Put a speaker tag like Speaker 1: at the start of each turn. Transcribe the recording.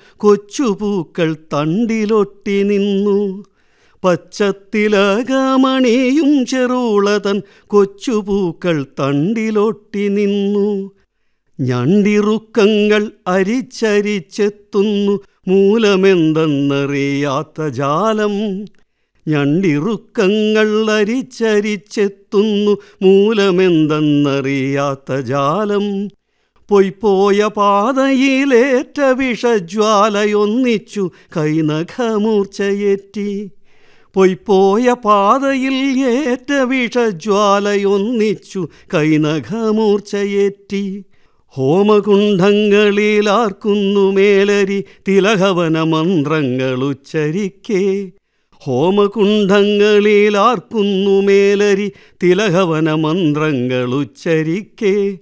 Speaker 1: കൊച്ചുപൂക്കൾ തണ്ടിലൊട്ടി നിന്നു. പച്ചത്തിലകമണിയും ചെറുളതൻ കൊച്ചുപൂക്കൾ തണ്ടിലൊട്ടി നിന്നു. ഞണ്ടിറുക്കങ്ങൾ അരിച്ചരിച്ചെത്തുന്നു മൂലമെന്തെന്നറിയാത്ത ജാലം. ഞണ്ടിറുക്കങ്ങൾ അരിച്ചരിച്ചെത്തുന്നു മൂലമെന്തെന്നറിയാത്ത ജാലം. പൊയ്പോയ പാതയിലേറ്റ വിഷജ്വാലയൊന്നിച്ചു കൈനഖമൂർച്ചയേറ്റി. പൊയ്പോയ പാതയിൽ ഏറ്റ വിഷജ്വാലയൊന്നിച്ചു കൈനഖമൂർച്ചയേറ്റി. ഹോമകുണ്ഡങ്ങളിലാർക്കുന്നു മേലരി തിലഹവന മന്ത്രങ്ങളുച്ചരിക്കേ. ഹോമകുണ്ഡങ്ങളിലാർക്കുന്നു മേലരി തിലഹവന മന്ത്രങ്ങളുച്ചരിക്കേ.